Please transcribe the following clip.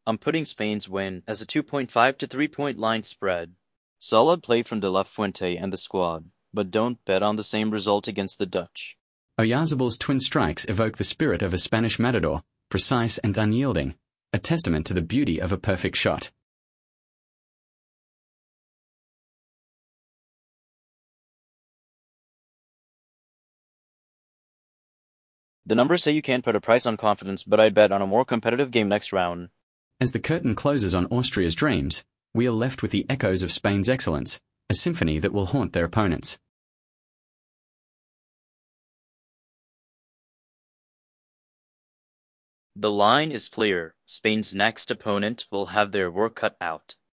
I'm putting Spain's win as a 2.5 to 3-point line spread. Solid play from De La Fuente and the squad, but don't bet on the same result against the Dutch. Oyarzábal's twin strikes evoke the spirit of a Spanish matador, precise and unyielding, a testament to the beauty of a perfect shot. The numbers say you can't put a price on confidence, but I'd bet on a more competitive game next round. As the curtain closes on Austria's dreams, we are left with the echoes of Spain's excellence, a symphony that will haunt their opponents. The line is clear. Spain's next opponent will have their work cut out.